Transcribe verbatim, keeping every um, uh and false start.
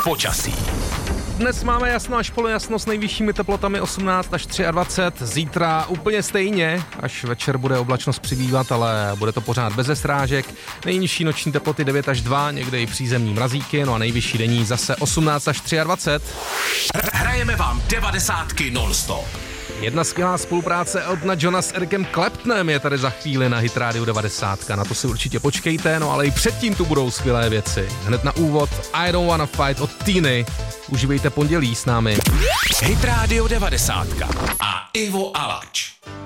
Počasí. Dnes máme jasno až polojasno s nejvyššími teplotami osmnáct až dvacet tři. Zítra úplně stejně, až večer bude oblačnost přibývat, ale bude to pořád bez srážek. Nejnižší noční teploty devět až dva, někde i přízemní mrazíky, no a nejvyšší denní zase osmnáct až dvacet tři. Hrajeme vám devadesátky non-stop. Jedna skvělá spolupráce Eltona Johna s Ericem Claptonem je tady za chvíli na Hit Radio devadesát. Na to si určitě počkejte, no ale i předtím tu budou skvělé věci. Hned na úvod I Don't Wanna Fight od Tiny. Užívejte pondělí s námi. Hit Radio devadesát a Ivo Alač.